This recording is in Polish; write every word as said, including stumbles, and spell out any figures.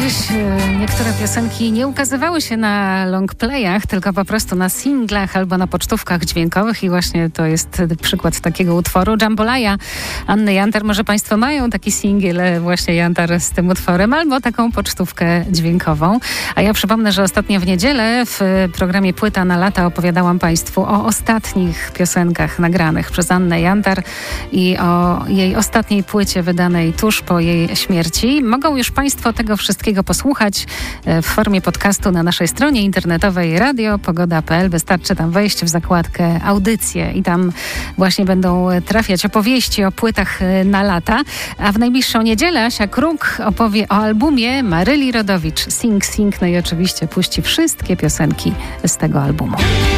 Kiedyś niektóre piosenki nie ukazywały się na longplayach, tylko po prostu na singlach albo na pocztówkach dźwiękowych i właśnie to jest przykład takiego utworu. Jambalaya Anny Jantar. Może Państwo mają taki singiel właśnie Jantar z tym utworem albo taką pocztówkę dźwiękową. A ja przypomnę, że ostatnio w niedzielę w programie Płyta na lata opowiadałam Państwu o ostatnich piosenkach nagranych przez Annę Jantar i o jej ostatniej płycie wydanej tuż po jej śmierci. Mogą już Państwo tego wszystkiego posłuchać w formie podcastu na naszej stronie internetowej radio pogoda kropka p l. Wystarczy tam wejść w zakładkę audycje i tam właśnie będą trafiać opowieści o płytach na lata. A w najbliższą niedzielę Asia Kruk opowie o albumie Maryli Rodowicz Sing Sing, no i oczywiście puści wszystkie piosenki z tego albumu.